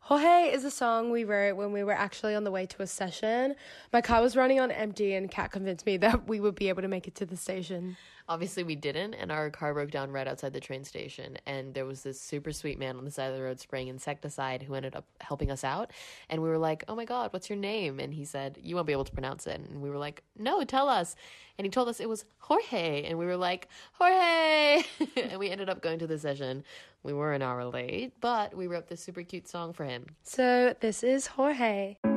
Jorge is a song we wrote when we were actually on the way to a session. My car was running on empty and Kat convinced me that we would be able to make it to the station. Obviously, we didn't, and our car broke down right outside the train station. And there was this super sweet man on the side of the road spraying insecticide who ended up helping us out. And we were like, oh my God, what's your name? And he said, you won't be able to pronounce it. And we were like, no, tell us. And he told us it was Jorge. And we were like, Jorge! And we ended up going to the session. We were an hour late, but we wrote this super cute song for him. So this is Jorge.